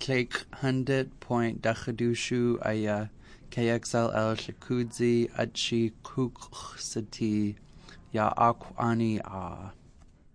Click 100.Dakadushu aya KXLL Shakudzi Achi Kuksati Ya Akwani A.